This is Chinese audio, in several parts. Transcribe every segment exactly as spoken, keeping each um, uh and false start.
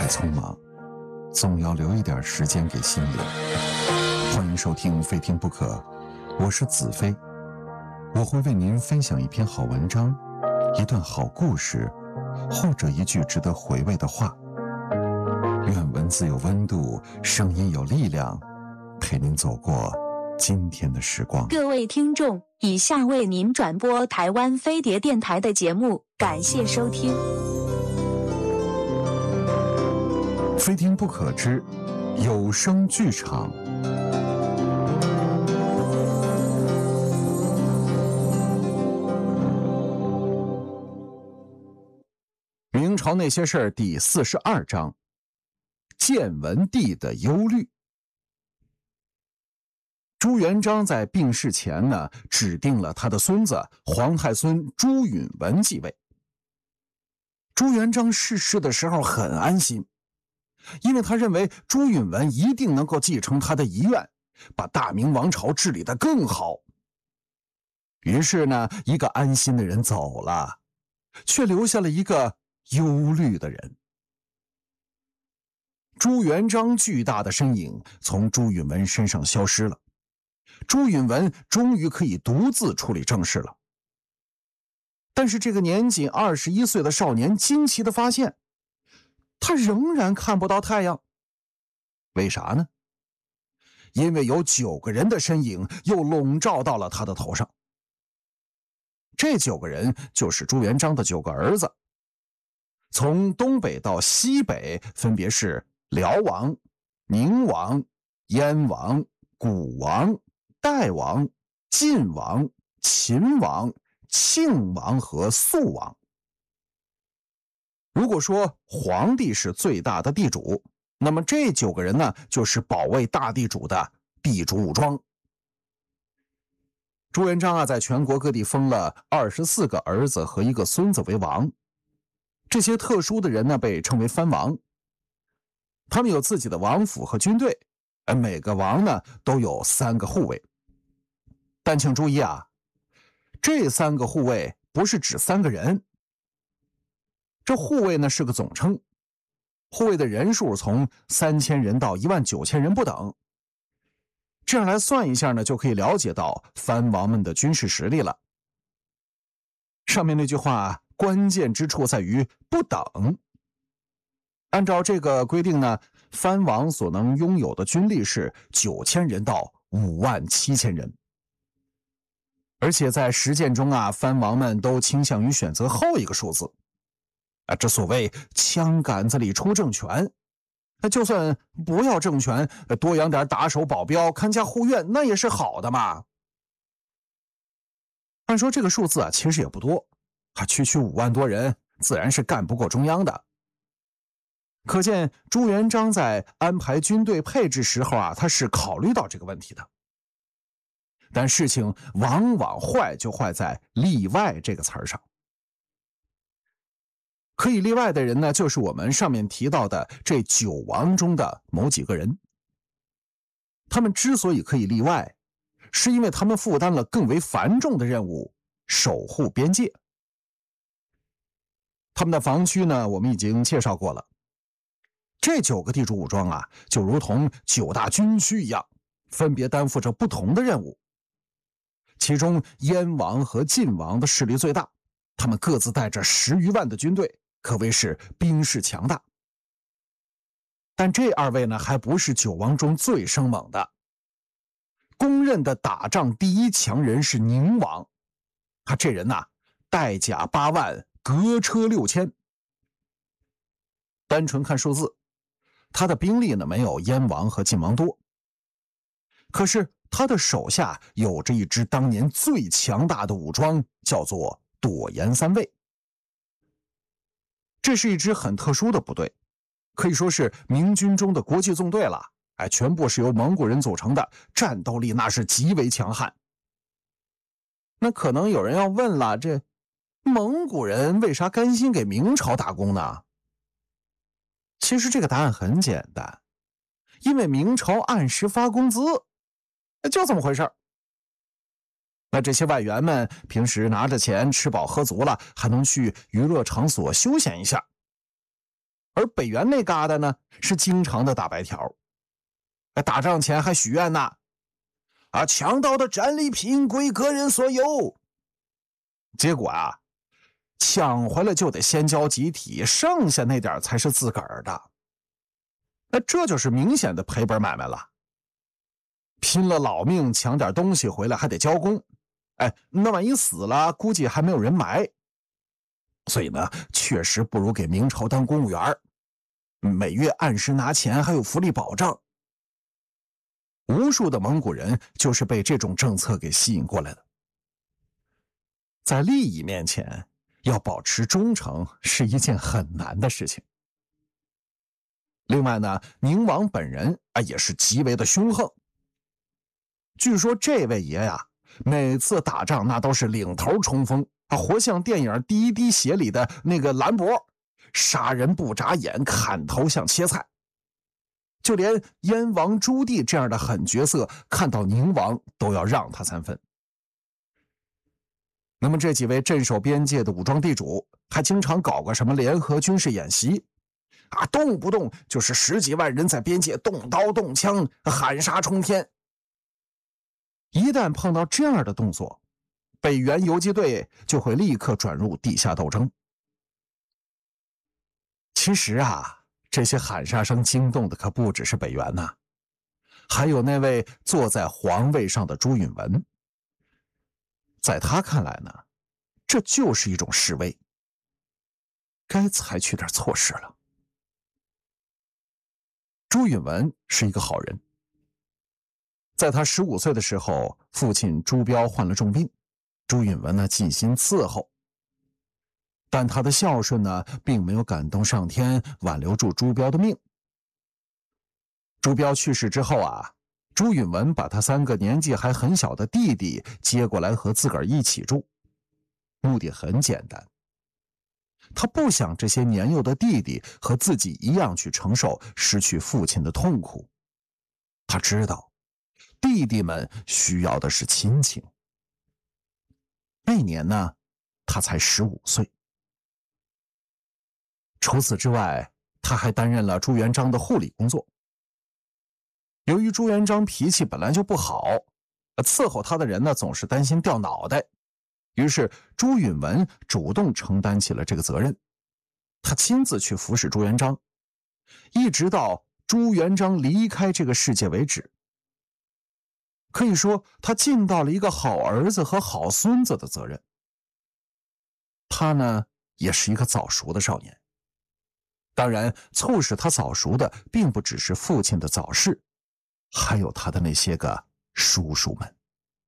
太匆忙，总要留一点时间给心灵。欢迎收听非听不可，我是子飞，我会为您分享一篇好文章，一段好故事，或者一句值得回味的话。愿文字有温度，声音有力量，陪您走过今天的时光。 各位听众，以下为您转播台湾飞碟电台的节目，感谢收听。 非听不可之有声剧场。明朝那些事儿第四十二章，建文帝的忧虑。朱元璋在病逝前呢，指定了他的孙子皇太孙朱允文继位。朱元璋逝世的时候很安心，因为他认为朱允文一定能够继承他的遗愿，把大明王朝治理得更好。于是呢，一个安心的人走了，却留下了一个忧虑的人。朱元璋巨大的身影从朱允文身上消失了，朱允文终于可以独自处理政事了。但是这个年仅二十一岁的少年惊奇地发现，他仍然看不到太阳。为啥呢？因为有九个人的身影又笼罩到了他的头上。这九个人就是朱元璋的九个儿子，从东北到西北分别是辽王、宁王、燕王、古王、代王、晋王、秦王、庆王和肃王。如果说皇帝是最大的地主，那么这九个人呢，就是保卫大地主的地主武装。朱元璋啊，在全国各地封了二十四个儿子和一个孙子为王。这些特殊的人呢，被称为藩王。他们有自己的王府和军队，而每个王呢都有三个护卫。但请注意啊，这三个护卫不是指三个人。这护卫呢是个总称，护卫的人数从三千人到一万九千人不等。这样来算一下呢，就可以了解到藩王们的军事实力了。上面那句话关键之处在于不等。按照这个规定呢，藩王所能拥有的军力是九千人到五万七千人。而且在实践中啊，藩王们都倾向于选择后一个数字。啊，这所谓枪杆子里出政权，就算不要政权，多养点打手保镖看家护院，那也是好的嘛。按说这个数字啊，其实也不多，啊，区区五万多人，自然是干不过中央的。可见朱元璋在安排军队配置时候啊，他是考虑到这个问题的。但事情往往坏就坏在例外这个词儿上。可以例外的人呢，就是我们上面提到的这九王中的某几个人。他们之所以可以例外，是因为他们负担了更为繁重的任务，守护边界。他们的防区呢，我们已经介绍过了。这九个地主武装啊，就如同九大军区一样，分别担负着不同的任务。其中燕王和晋王的势力最大，他们各自带着十余万的军队，可谓是兵势强大。但这二位呢，还不是九王中最生猛的。公认的打仗第一强人是宁王，他这人呐，带甲八万，革车六千。单纯看数字，他的兵力呢没有燕王和晋王多。可是他的手下有着一支当年最强大的武装，叫做朵颜三卫。这是一支很特殊的部队，可以说是明军中的国际纵队了。哎，全部是由蒙古人组成的，战斗力那是极为强悍。那可能有人要问了，这蒙古人为啥甘心给明朝打工呢？其实这个答案很简单，因为明朝按时发工资，就这么回事儿。那这些外援们平时拿着钱吃饱喝足了，还能去娱乐场所休闲一下。 而北原那疙瘩呢，是经常的大白条。打仗前还许愿呢，啊，抢到的战利品归个人所有。结果啊，抢回来就得先交集体，剩下那点才是自个儿的。那这就是明显的赔本买卖了。拼了老命抢点东西回来还得交工，哎，那万一死了，估计还没有人埋。所以呢，确实不如给明朝当公务员，每月按时拿钱，还有福利保障。无数的蒙古人就是被这种政策给吸引过来的。在利益面前，要保持忠诚是一件很难的事情。另外呢，宁王本人啊也是极为的凶横。据说这位爷呀，每次打仗那都是领头冲锋，啊，活像电影《第一滴血》里的那个兰博，杀人不眨眼，砍头像切菜。就连燕王朱棣这样的狠角色，看到宁王都要让他三分。那么这几位镇守边界的武装地主，还经常搞个什么联合军事演习，啊，动不动就是十几万人在边界动刀动枪，喊杀冲天。一旦碰到这样的动作，北原游击队就会立刻转入地下斗争。其实啊，这些喊杀声惊动的可不只是北原呐，还有那位坐在皇位上的朱允炆。在他看来呢，这就是一种示威，该采取点措施了。朱允炆是一个好人，在他十五岁的时候，父亲朱标患了重病，朱允炆呢尽心伺候。但他的孝顺呢，并没有感动上天，挽留住朱标的命。朱标去世之后啊，朱允炆把他三个年纪还很小的弟弟接过来和自个儿一起住，目的很简单，他不想这些年幼的弟弟和自己一样去承受失去父亲的痛苦。他知道，弟弟们需要的是亲情。那年呢，他才十五岁。除此之外，他还担任了朱元璋的护理工作。由于朱元璋脾气本来就不好，伺候他的人呢总是担心掉脑袋，于是朱允炆主动承担起了这个责任。他亲自去服侍朱元璋，一直到朱元璋离开这个世界为止。可以说，他尽到了一个好儿子和好孙子的责任。他呢，也是一个早熟的少年。当然，促使他早熟的并不只是父亲的早逝，还有他的那些个叔叔们。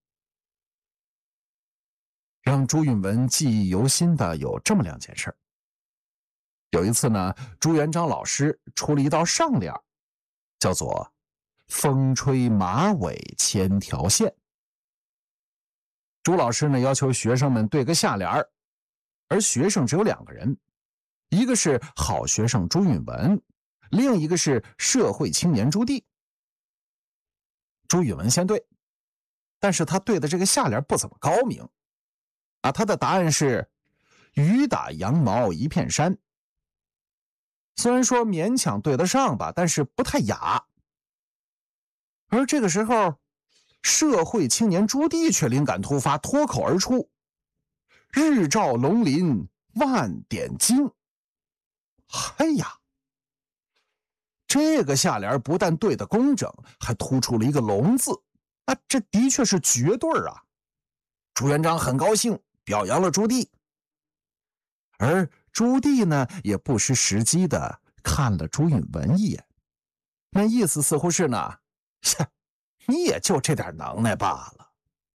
让朱允炆记忆犹新的有这么两件事。有一次呢，朱元璋老师出了一道上联，叫做风吹马尾千条线。朱老师呢要求学生们对个下联，而学生只有两个人，一个是好学生朱允炆，另一个是社会青年朱棣。朱允炆先对，但是他对的这个下联不怎么高明啊，他的答案是雨打羊毛一片山。虽然说勉强对得上吧，但是不太雅。而这个时候，社会青年朱棣却灵感突发，脱口而出：日照龙鳞万点金。哎呀，这个下联不但对得工整，还突出了一个龙字，啊，这的确是绝对啊！朱元璋很高兴，表扬了朱棣。而朱棣呢，也不失时机的看了朱允炆一眼，那意思似乎是呢，你也就这点能耐罢了。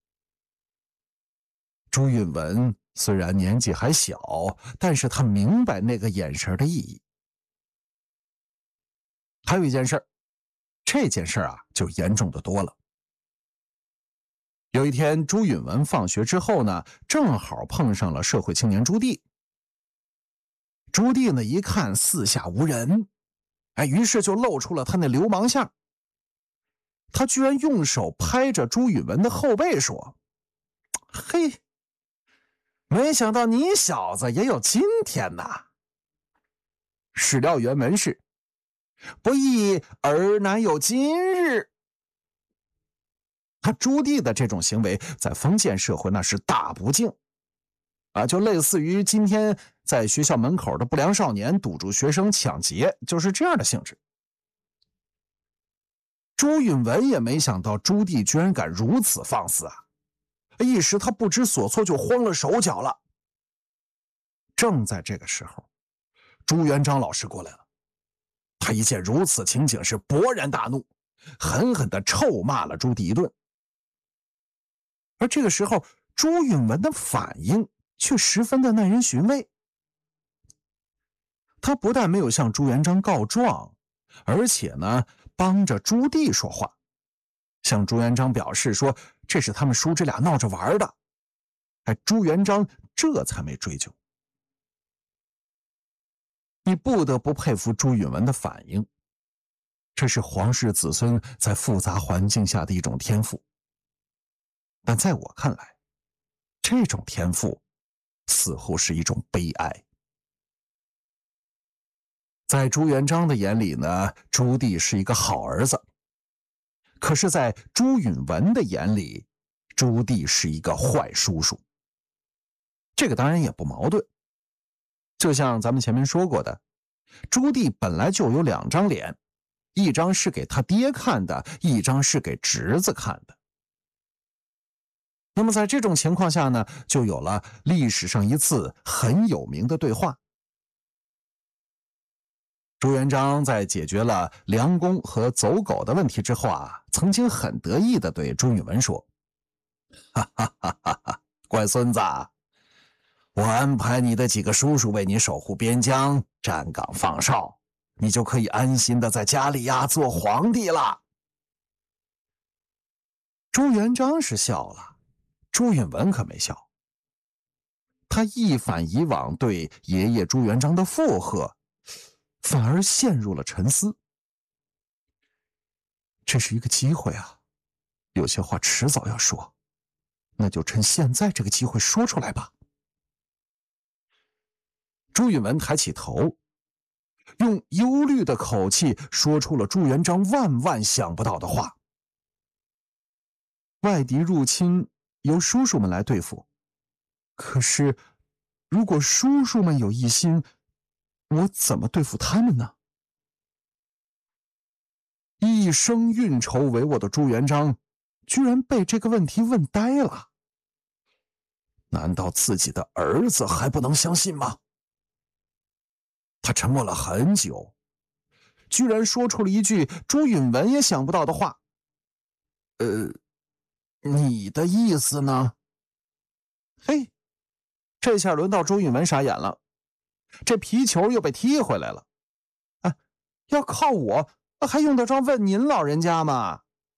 朱允炆虽然年纪还小，但是他明白那个眼神的意义。还有一件事，这件事啊就严重的多了。有一天，朱允炆放学之后呢，正好碰上了社会青年朱棣。朱棣呢一看四下无人，哎，于是就露出了他那流氓相。他居然用手拍着朱允炆的后背说：嘿，没想到你小子也有今天呐！ 史料原文是：不义而难有今日。他朱棣的这种行为在封建社会那是大不敬啊，就类似于今天在学校门口的不良少年堵住学生抢劫，就是这样的性质。朱允文也没想到朱棣居然敢如此放肆啊，一时他不知所措，就慌了手脚了。正在这个时候，朱元璋老师过来了，他一见如此情景是勃然大怒，狠狠地臭骂了朱棣一顿。而这个时候，朱允文的反应却十分的耐人寻味。他不但没有向朱元璋告状，而且呢，帮着朱棣说话，向朱元璋表示说这是他们叔侄俩闹着玩的。哎，朱元璋这才没追究。你不得不佩服朱允文的反应，这是皇室子孙在复杂环境下的一种天赋。但在我看来，这种天赋似乎是一种悲哀。在朱元璋的眼里呢，朱棣是一个好儿子，可是在朱允文的眼里，朱棣是一个坏叔叔。这个当然也不矛盾，就像咱们前面说过的，朱棣本来就有两张脸，一张是给他爹看的，一张是给侄子看的。那么在这种情况下呢，就有了历史上一次很有名的对话。朱元璋在解决了梁公和走狗的问题之后啊，曾经很得意地对朱允文说：哈哈哈哈哈，乖孙子，我安排你的几个叔叔为你守护边疆，站岗放哨，你就可以安心的在家里呀做皇帝了。朱元璋是笑了，朱允文可没笑。他一反以往对爷爷朱元璋的附和，反而陷入了沉思。这是一个机会啊，有些话迟早要说，那就趁现在这个机会说出来吧。朱允文抬起头，用忧虑的口气说出了朱元璋万万想不到的话。外敌入侵由叔叔们来对付，可是如果叔叔们有异心，我怎么对付他们呢？一生运筹帷幄的朱元璋居然被这个问题问呆了。难道自己的儿子还不能相信吗？他沉默了很久，居然说出了一句朱允文也想不到的话：呃，你的意思呢？嘿，这下轮到朱允文傻眼了，这皮球又被踢回来了。啊，要靠我，还用得着问您老人家吗？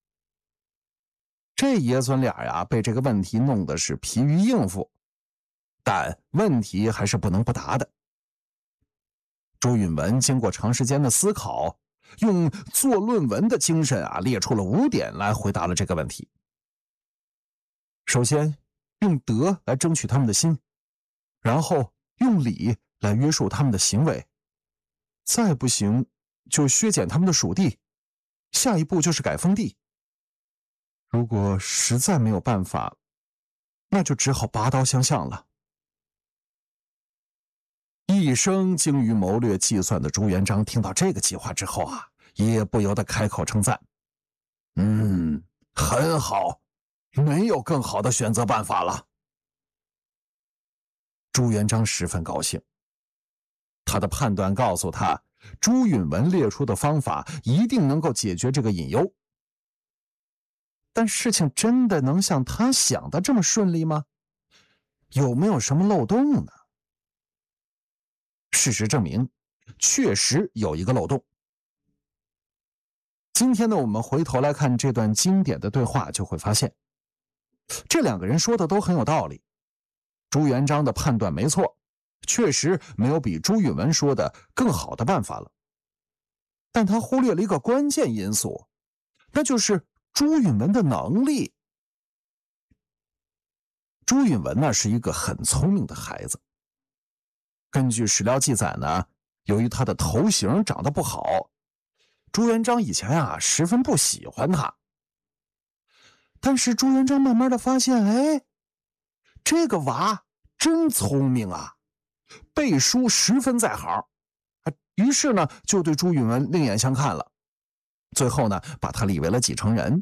这爷孙俩呀，被这个问题弄得是疲于应付，但问题还是不能不答的。朱允文经过长时间的思考，用做论文的精神啊，列出了五点来回答了这个问题。首先，用德来争取他们的心，然后用礼来约束他们的行为，再不行就削减他们的属地，下一步就是改封地。如果实在没有办法，那就只好拔刀相向了。一生精于谋略计算的朱元璋听到这个计划之后啊，也不由得开口称赞：嗯，很好，没有更好的选择办法了。朱元璋十分高兴，他的判断告诉他，朱允文列出的方法一定能够解决这个隐忧。但事情真的能像他想的这么顺利吗？有没有什么漏洞呢？事实证明，确实有一个漏洞。今天呢，我们回头来看这段经典的对话，就会发现，这两个人说的都很有道理。朱元璋的判断没错，确实没有比朱允文说的更好的办法了。但他忽略了一个关键因素，那就是朱允文的能力。朱允文呢，是一个很聪明的孩子。根据史料记载呢， 由于他的头型长得不好，朱元璋以前啊十分不喜欢他。但是朱元璋慢慢的发现，哎，这个娃真聪明啊，背书十分在行，于是呢就对朱允文另眼相看了，最后呢把他立为了继承人。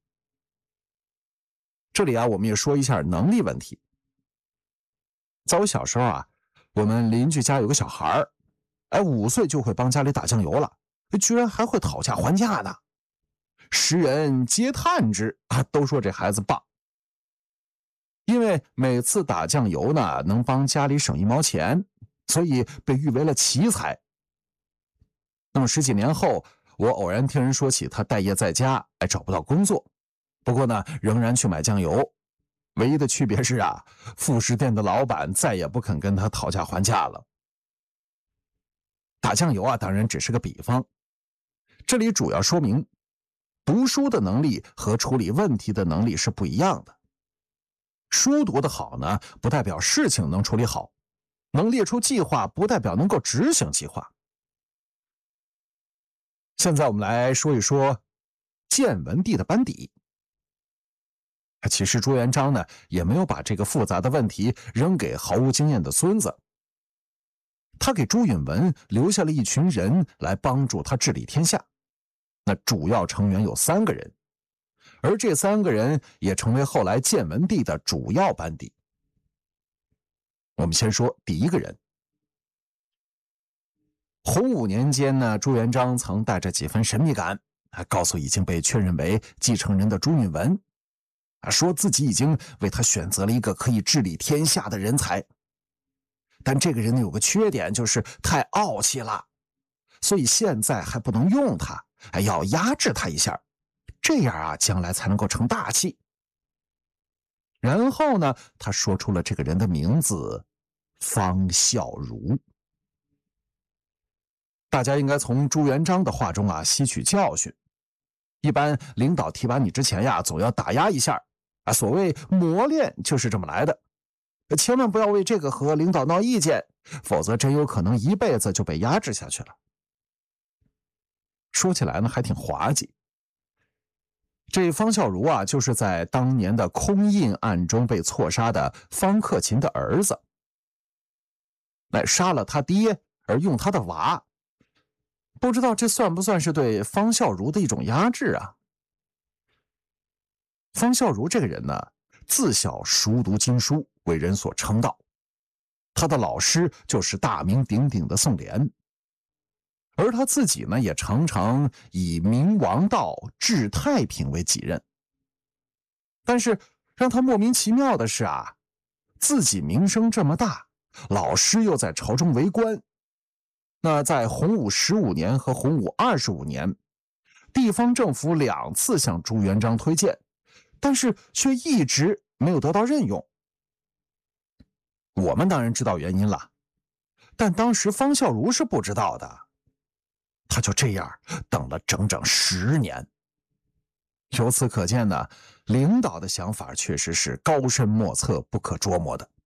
这里啊我们也说一下能力问题。在我小时候啊，我们邻居家有个小孩，哎，五岁就会帮家里打酱油了，居然还会讨价还价呢。时人皆叹之啊，都说这孩子棒。因为每次打酱油呢，能帮家里省一毛钱，所以被誉为了奇才。那么十几年后，我偶然听人说起他待业在家，哎，找不到工作，不过呢，仍然去买酱油。唯一的区别是啊，副食店的老板再也不肯跟他讨价还价了。打酱油啊，当然只是个比方，这里主要说明读书的能力和处理问题的能力是不一样的。书读得好呢，不代表事情能处理好，能列出计划不代表能够执行计划。现在我们来说一说建文帝的班底。其实朱元璋呢，也没有把这个复杂的问题扔给毫无经验的孙子，他给朱允文留下了一群人来帮助他治理天下。那主要成员有三个人，而这三个人也成为后来建文帝的主要班底。我们先说第一个人。洪武年间呢，朱元璋曾带着几分神秘感，还告诉已经被确认为继承人的朱允文，说自己已经为他选择了一个可以治理天下的人才。但这个人有个缺点，就是太傲气了，所以现在还不能用他，还要压制他一下，这样啊，将来才能够成大器。然后呢，他说出了这个人的名字，方孝孺。大家应该从朱元璋的话中啊吸取教训。一般领导提拔你之前呀，总要打压一下啊，所谓磨练就是这么来的。千万不要为这个和领导闹意见，否则真有可能一辈子就被压制下去了。说起来呢，还挺滑稽。这方孝孺啊，就是在当年的空印案中被错杀的方克勤的儿子。那杀了他爹而用他的娃，不知道这算不算是对方孝孺的一种压制啊？方孝孺这个人呢，自小熟读经书，为人所称道。他的老师就是大名鼎鼎的宋濂，而他自己呢，也常常以明王道、治太平为己任。但是让他莫名其妙的是啊，自己名声这么大，老师又在朝中为官。那在洪武十五年和洪武二十五年，地方政府两次向朱元璋推荐，但是却一直没有得到任用。我们当然知道原因了，但当时方孝孺是不知道的。他就这样等了整整十年。由此可见呢，领导的想法确实是高深莫测、不可捉摸的。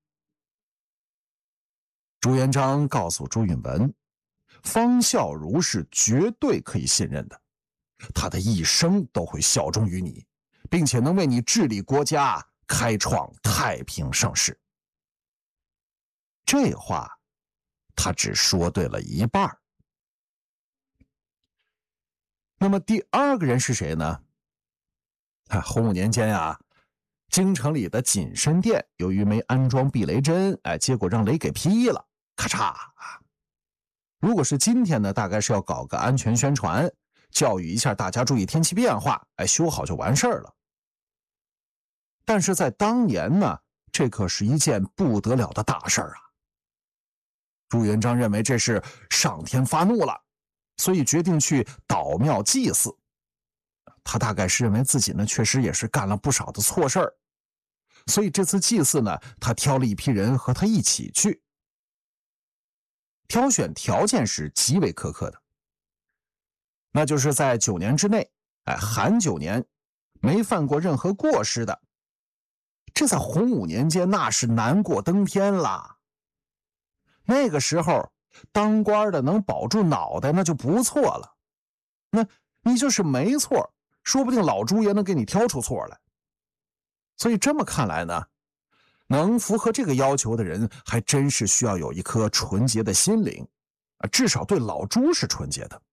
朱元璋告诉朱允文，方孝孺是绝对可以信任的，他的一生都会效忠于你，并且能为你治理国家，开创太平盛世。这话他只说对了一半。那么第二个人是谁呢？啊，洪武年间呀，京城里的锦深殿由于没安装避雷针，哎，结果让雷给劈了，咔嚓啊！如果是今天呢，大概是要搞个安全宣传，教育一下大家注意天气变化，哎，修好就完事儿了。但是在当年呢，这可是一件不得了的大事儿啊！朱元璋认为这是上天发怒了，所以决定去倒庙祭祀。他大概是认为自己呢，确实也是干了不少的错事儿，所以这次祭祀呢，他挑了一批人和他一起去。挑选条件是极为苛刻的，那就是在九年之内，哎，含九年，没犯过任何过失的。这在洪武年间那是难过登天了。那个时候当官的能保住脑袋那就不错了。那你就是没错，说不定老朱也能给你挑出错来。所以这么看来呢，能符合这个要求的人还真是需要有一颗纯洁的心灵啊，至少对老朱是纯洁的。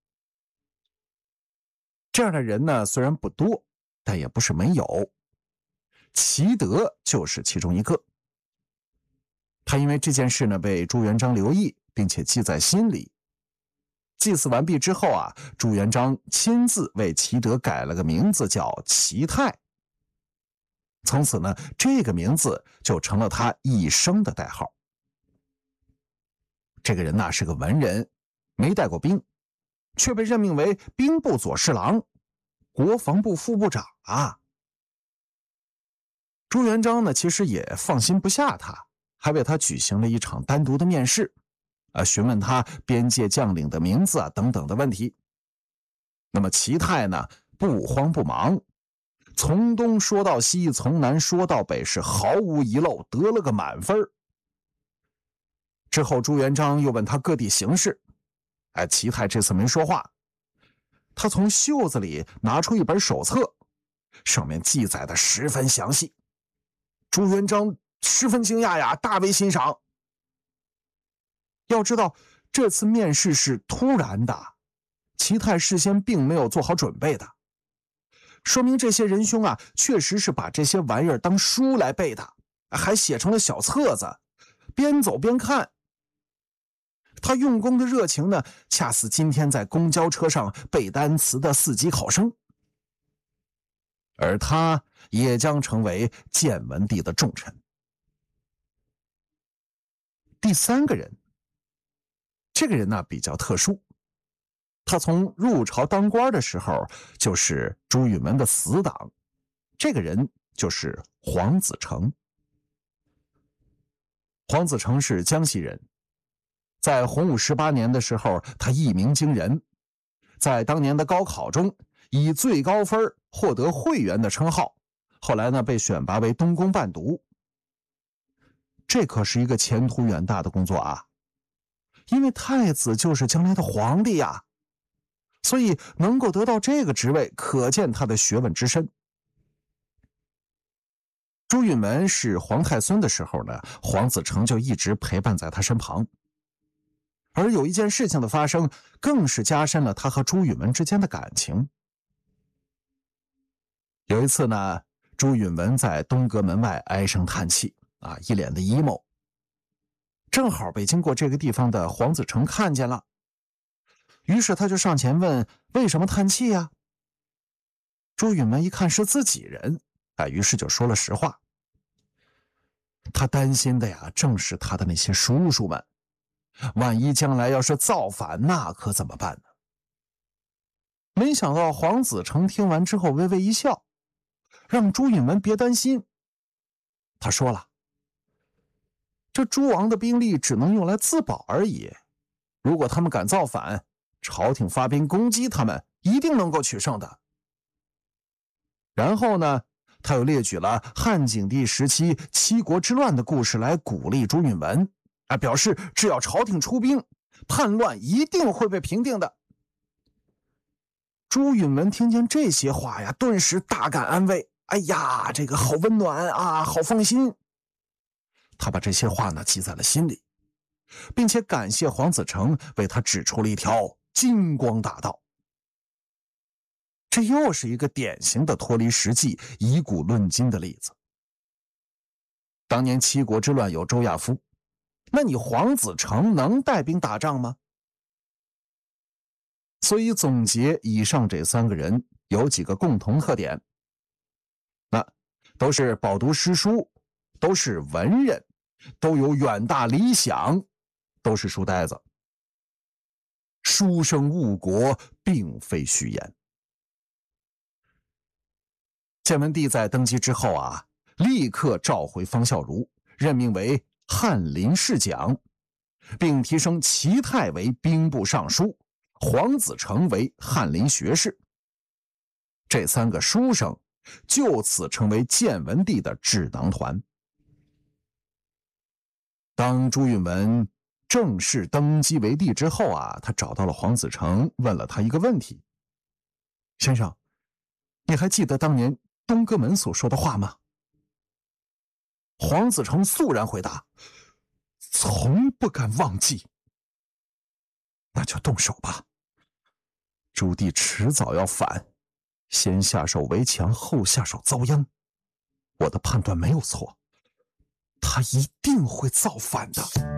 这样的人呢，虽然不多，但也不是没有。齐德就是其中一个。他因为这件事呢，被朱元璋留意，并且记在心里。祭祀完毕之后啊，朱元璋亲自为齐德改了个名字，叫齐泰。从此呢，这个名字就成了他一生的代号。这个人呐，是个文人，没带过兵，却被任命为兵部左侍郎、国防部副部长啊。朱元璋呢，其实也放心不下他，还为他举行了一场单独的面试，啊，询问他边界将领的名字啊等等的问题。那么齐泰呢，不慌不忙，从东说到西，从南说到北，是毫无遗漏，得了个满分。之后朱元璋又问他各地形势，哎，齐泰这次没说话，他从袖子里拿出一本手册，上面记载的十分详细。朱元璋十分惊讶呀，大为欣赏。要知道这次面试是突然的，齐泰事先并没有做好准备的，说明这些仁兄啊，确实是把这些玩意儿当书来背的，还写成了小册子，边走边看。他用功的热情呢，恰似今天在公交车上背单词的四级考生。而他也将成为建文帝的重臣。第三个人，这个人呢比较特殊，他从入朝当官的时候就是朱允炆的死党，这个人就是黄子成。黄子成是江西人，在洪武十八年的时候，他一鸣惊人，在当年的高考中以最高分获得会员的称号，后来呢被选拔为东宫伴读。这可是一个前途远大的工作啊，因为太子就是将来的皇帝呀，所以能够得到这个职位，可见他的学问之深。朱允炆是皇太孙的时候呢，黄子成就一直陪伴在他身旁。而有一件事情的发生，更是加深了他和朱允炆之间的感情。有一次呢，朱允炆在东阁门外唉声叹气啊，一脸的 emo。正好被经过这个地方的黄子成看见了，于是他就上前问为什么叹气呀？朱允炆一看是自己人，啊，于是就说了实话。他担心的呀，正是他的那些叔叔们，万一将来要是造反，那可怎么办呢？没想到黄子成听完之后微微一笑，让朱允炆别担心。他说了，这诸王的兵力只能用来自保而已，如果他们敢造反，朝廷发兵攻击他们，一定能够取胜的。然后呢，他又列举了汉景帝时期七国之乱的故事来鼓励朱允炆，啊，表示只要朝廷出兵，叛乱一定会被平定的。朱允炆听见这些话呀，顿时大感安慰，哎呀，这个好温暖啊，好放心。他把这些话呢记在了心里，并且感谢黄子成为他指出了一条金光大道。这又是一个典型的脱离实际、以古论今的例子。当年七国之乱有周亚夫，那你黄子成能带兵打仗吗？所以总结以上这三个人有几个共同特点，那都是饱读诗书，都是文人，都有远大理想，都是书呆子。书生误国并非虚言。建文帝在登基之后啊，立刻召回方孝孺，任命为翰林侍讲，并提升齐泰为兵部尚书，黄子成为翰林学士。这三个书生就此成为建文帝的智囊团。当朱允炆正式登基为帝之后啊，他找到了黄子成，问了他一个问题：先生，你还记得当年东阁门所说的话吗？黄子成肃然回答：从不敢忘记。那就动手吧，朱棣迟早要反，先下手为强，后下手遭殃。我的判断没有错，他一定会造反的。